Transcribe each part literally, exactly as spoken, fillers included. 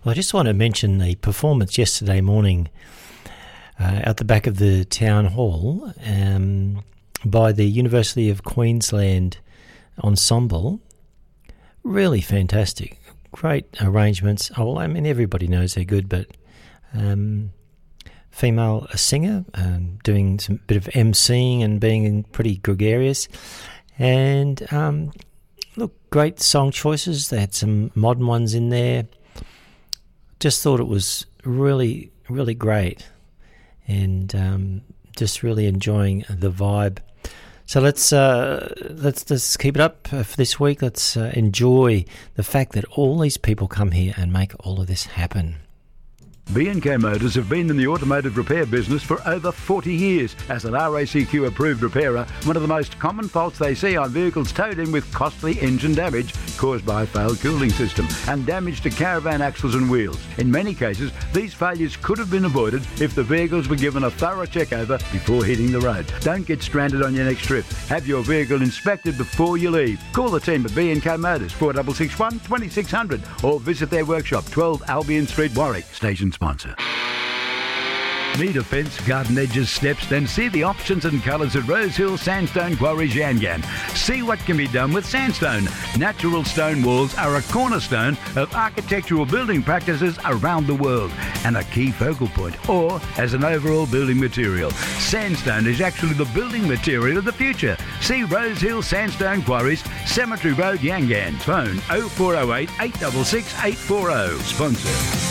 Well, I just want to mention the performance yesterday morning uh, at the back of the town hall um, by the University of Queensland Ensemble. Really fantastic. Great arrangements. Oh, well, I mean, everybody knows they're good, but um, female singer um, doing some bit of emceeing and being pretty gregarious. And um, look, great song choices. They had some modern ones in there. Just thought it was really, really great, and um, just really enjoying the vibe. So let's uh, let's let's keep it up for this week. Let's uh, enjoy the fact that all these people come here and make all of this happen. B and K Motors have been in the automotive repair business for over forty years. As an R A C Q approved repairer, one of the most common faults they see are vehicles towed in with costly engine damage caused by a failed cooling system and damage to caravan axles and wheels. In many cases, these failures could have been avoided if the vehicles were given a thorough check over before hitting the road. Don't get stranded on your next trip. Have your vehicle inspected before you leave. Call the team at B and K Motors, four six six one, two six zero zero, or visit their workshop, twelve Albion Street, Warwick. Station sponsor. Need a fence, garden edges, steps? Then see the options and colours at Rosehill Sandstone Quarries Yangan. See what can be done with sandstone. Natural stone walls are a cornerstone of architectural building practices around the world and a key focal point, or as an overall building material. Sandstone is actually the building material of the future. See Rosehill Sandstone Quarries, Cemetery Road, Yangan. Phone oh four oh eight, eight six six, eight four oh. Sponsor.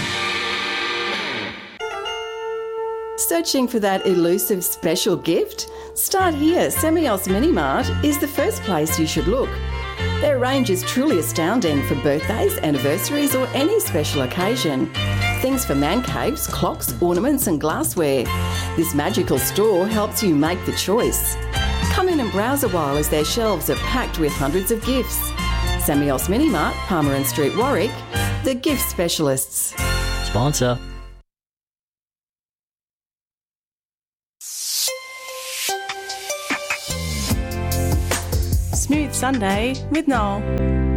Searching for that elusive special gift? Start here. Semios Mini Mart is the first place you should look. Their range is truly astounding for birthdays, anniversaries or any special occasion. Things for man caves, clocks, ornaments and glassware. This magical store helps you make the choice. Come in and browse a while as their shelves are packed with hundreds of gifts. Semios Mini Mart, Palmer and Street, Warwick, the gift specialists. Sponsor. Smooth Sunday with Noel.